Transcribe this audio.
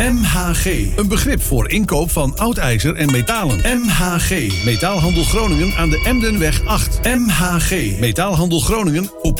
MHG, een begrip voor inkoop van oud ijzer en metalen. MHG, Metaalhandel Groningen aan de Emdenweg 8. MHG, Metaalhandel Groningen op